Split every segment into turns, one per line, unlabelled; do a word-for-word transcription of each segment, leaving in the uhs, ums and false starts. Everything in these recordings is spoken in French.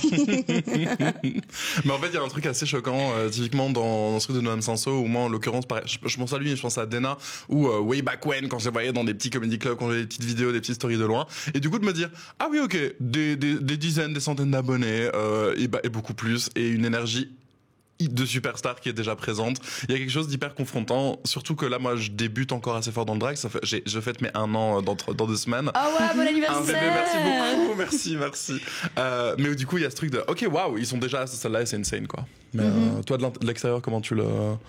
Mais en fait, il y a un truc assez choquant, euh, typiquement dans, dans ce truc de Noam Sanso, où moi, en l'occurrence, pareil, je, je pense à lui, je pense à Dena, ou euh, way back when, quand je voyais dans des petits comedy clubs, quand j'avais des petites vidéos, des petites stories de loin, et du coup de me dire, ah oui, ok, des, des, des dizaines, des centaines d'abonnés, euh, et, bah, et beaucoup plus, et une énergie de superstar qui est déjà présente. Il y a quelque chose d'hyper confrontant, surtout que là, moi, je débute encore assez fort dans le drag. Ça fait, j'ai, je fête mes un an dans, dans deux semaines.
Ah ouais, bon anniversaire!
Un bébé, merci beaucoup, merci, merci. Euh, mais du coup, il y a ce truc de, ok, waouh, ils sont déjà à celle-là et c'est insane, quoi. Mais mm-hmm. euh, toi, de l'extérieur, comment tu le...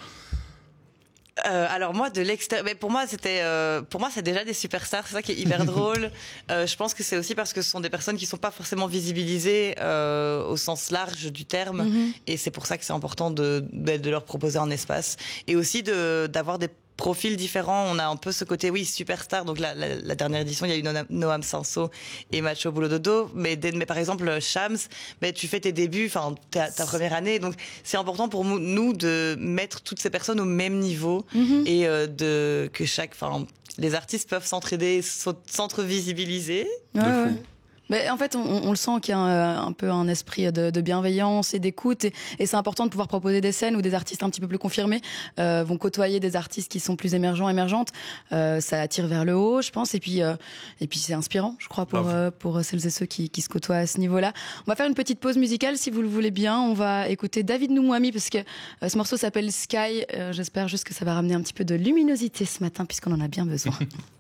Euh, alors moi de l'extérieur, mais pour moi c'était, euh, pour moi c'est déjà des superstars, c'est ça qui est hyper drôle. Euh, je pense que c'est aussi parce que ce sont des personnes qui sont pas forcément visibilisées euh, au sens large du terme, mm-hmm. et c'est pour ça que c'est important de, de de leur proposer un espace et aussi de d'avoir des profils différents. On a un peu ce côté, oui, superstar. Donc la, la, la dernière édition, il y a eu Noam Sanso et Macho Boulot Dodo. Mais, mais par exemple, Shams, mais tu fais tes débuts, enfin ta, ta première année. Donc c'est important pour nous de mettre toutes ces personnes au même niveau mm-hmm. et euh, de que chaque, enfin les artistes peuvent s'entraider, s'entre-visibiliser.
Ouais, ouais. Mais en fait, on, on le sent qu'il y a un, un peu un esprit de, de bienveillance et d'écoute, et, et c'est important de pouvoir proposer des scènes où des artistes un petit peu plus confirmés euh, vont côtoyer des artistes qui sont plus émergents, émergentes. Euh, ça attire vers le haut, je pense, et puis euh, et puis c'est inspirant, je crois, pour euh, pour celles et ceux qui, qui se côtoient à ce niveau-là. On va faire une petite pause musicale, si vous le voulez bien. On va écouter David Noumouami parce que euh, ce morceau s'appelle Sky. Euh, j'espère juste que ça va ramener un petit peu de luminosité ce matin, puisqu'on en a bien besoin.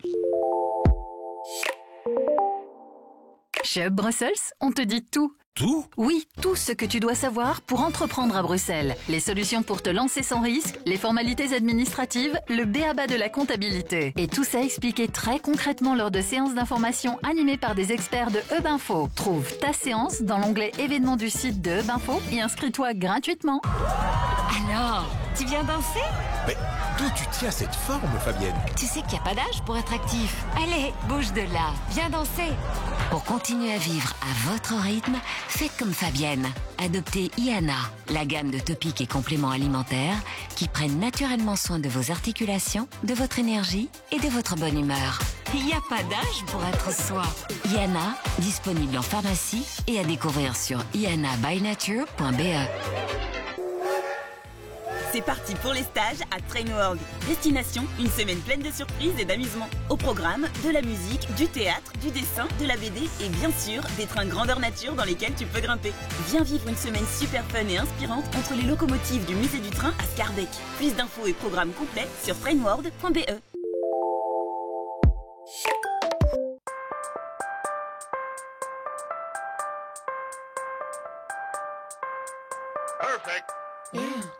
Chez Hub Brussels, on te dit tout.
Tout ?
Oui, tout ce que tu dois savoir pour entreprendre à Bruxelles. Les solutions pour te lancer sans risque, les formalités administratives, le b a ba de la comptabilité. Et tout ça expliqué très concrètement lors de séances d'information animées par des experts de Hub Info. Trouve ta séance dans l'onglet événements du site de Hub Info et inscris-toi gratuitement.
Alors, tu viens danser ?
Mais d'où tu tiens cette forme, Fabienne ?
Tu sais qu'il n'y a pas d'âge pour être actif. Allez, bouge de là, viens danser. Pour continuer à vivre à votre rythme, faites comme Fabienne. Adoptez Iana, la gamme de topiques et compléments alimentaires qui prennent naturellement soin de vos articulations, de votre énergie et de votre bonne humeur. Il n'y a pas d'âge pour être soi. Iana, disponible en pharmacie et à découvrir sur iana by nature point b e.
C'est parti pour les stages à Trainworld. Destination, une semaine pleine de surprises et d'amusement. Au programme, de la musique, du théâtre, du dessin, de la B D et bien sûr, des trains grandeur nature dans lesquels tu peux grimper. Viens vivre une semaine super fun et inspirante entre les locomotives du musée du train à Scarbeck. Plus d'infos et programmes complets sur trainworld point b e.
Perfect.
Yeah.